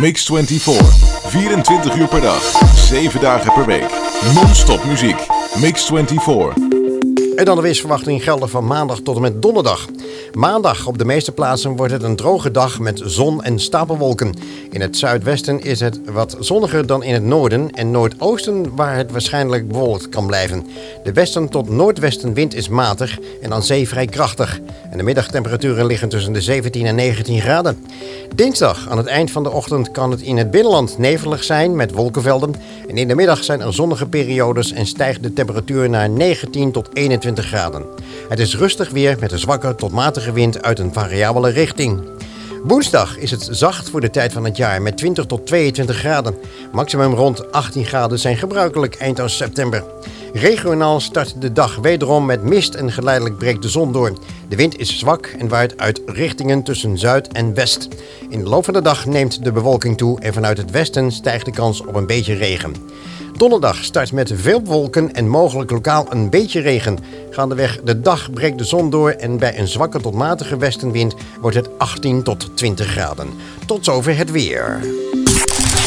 Mix 24. 24 uur per dag. 7 dagen per week. Non-stop muziek. Mix 24. En dan de weersverwachting gelden van maandag tot en met donderdag. Maandag op de meeste plaatsen wordt het een droge dag met zon en stapelwolken. In het zuidwesten is het wat zonniger dan in het noorden en noordoosten waar het waarschijnlijk bewolkt kan blijven. De westen tot noordwestenwind is matig en aan zee vrij krachtig. En de middagtemperaturen liggen tussen de 17 en 19 graden. Dinsdag aan het eind van de ochtend kan het in het binnenland nevelig zijn met wolkenvelden. En in de middag zijn er zonnige periodes en stijgt de temperatuur naar 19 tot 21 graden. Het is rustig weer met een zwakke tot matige wind uit een variabele richting. Woensdag is het zacht voor de tijd van het jaar met 20 tot 22 graden. Maximum rond 18 graden zijn gebruikelijk eind september. Regionaal start de dag wederom met mist en geleidelijk breekt de zon door. De wind is zwak en waait uit richtingen tussen zuid en west. In de loop van de dag neemt de bewolking toe en vanuit het westen stijgt de kans op een beetje regen. Donderdag start met veel wolken en mogelijk lokaal een beetje regen. Gaandeweg de dag breekt de zon door en bij een zwakke tot matige westenwind wordt het 18 tot 20 graden. Tot zover het weer.